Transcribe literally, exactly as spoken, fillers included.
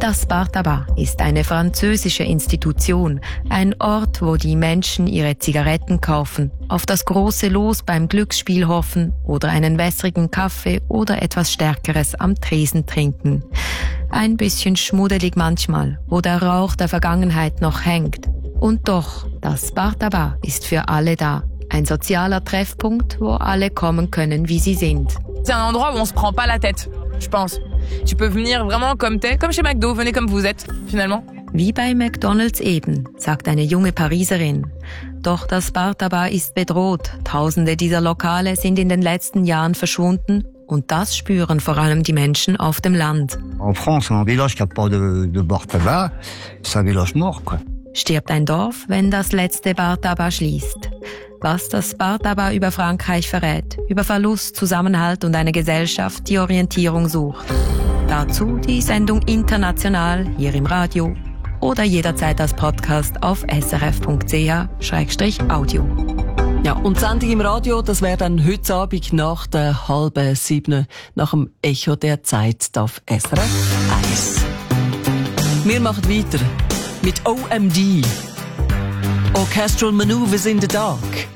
Das Bar Tabac ist eine französische Institution, ein Ort, wo die Menschen ihre Zigaretten kaufen, auf das große Los beim Glücksspiel hoffen oder einen wässrigen Kaffee oder etwas Stärkeres am Tresen trinken. Ein bisschen schmuddelig manchmal, wo der Rauch der Vergangenheit noch hängt. Und doch, das Bar Tabac ist für alle da. Ein sozialer Treffpunkt, wo alle kommen können, wie sie sind. C'est un endroit où on se prend pas la tête, je pense. Tu peux venir vraiment comme t'es, comme chez McDo, venez comme vous êtes, finalement. Wie bei McDonald's eben, sagt eine junge Pariserin. Doch das Bar Tabac ist bedroht. Tausende dieser Lokale sind in den letzten Jahren verschwunden und das spüren vor allem die Menschen auf dem Land. En France, un village qui a pas de, de bar tabac, c'est un village mort, quoi. Stirbt ein Dorf, wenn das letzte Bar Tabac schließt. Was das Bar Tabac über Frankreich verrät, über Verlust, Zusammenhalt und eine Gesellschaft, die Orientierung sucht. Dazu die Sendung international hier im Radio oder jederzeit als Podcast auf s r f punkt c h slash audio. Ja, und die Sendung im Radio, das wäre dann heute Abend nach der halben sieben, nach dem Echo der Zeit auf S R F eins. Wir machen weiter mit O M D. Orchestral Maneuvers in the Dark.